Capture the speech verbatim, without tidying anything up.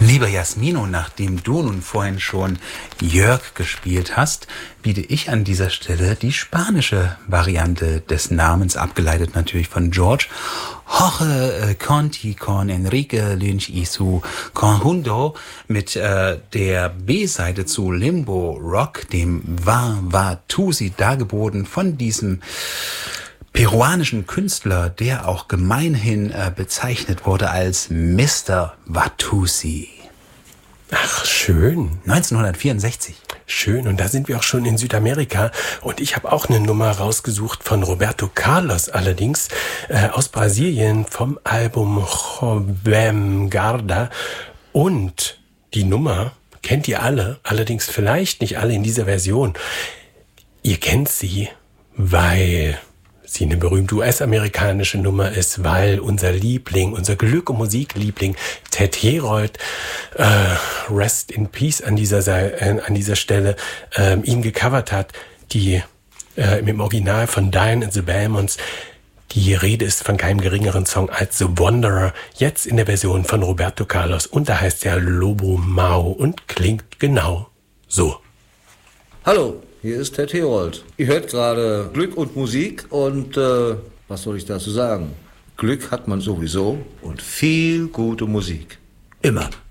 Liebe Jasmino, nachdem du nun vorhin schon Jörg gespielt hast, biete ich an dieser Stelle die spanische Variante des Namens, abgeleitet natürlich von George. Jorge Conti con Enrique Lynch y su conjunto mit äh, der B-Seite zu Limbo Rock, dem Va Va Tusi, dargeboten von diesem peruanischen Künstler, der auch gemeinhin äh, bezeichnet wurde als Mister Watusi. Ach, schön. neunzehnhundertvierundsechzig. Schön, und da sind wir auch schon in Südamerika. Und ich habe auch eine Nummer rausgesucht von Roberto Carlos, allerdings äh, aus Brasilien, vom Album Jovem Guarda. Und die Nummer kennt ihr alle, allerdings vielleicht nicht alle in dieser Version. Ihr kennt sie, weil sie eine berühmte U S-amerikanische Nummer ist, weil unser Liebling, unser Glück- und Musikliebling Ted Herold, äh, Rest in Peace an dieser, äh, an dieser Stelle, äh, ihn gecovert hat, die äh, im Original von Diane and the Belmonts. Die Rede ist von keinem geringeren Song als The Wanderer, jetzt in der Version von Roberto Carlos, und da heißt er Lobo Mau und klingt genau so. Hallo, hier ist Ted Herold. Ihr hört gerade Glück und Musik und äh, was soll ich dazu sagen? Glück hat man sowieso und viel gute Musik. Immer.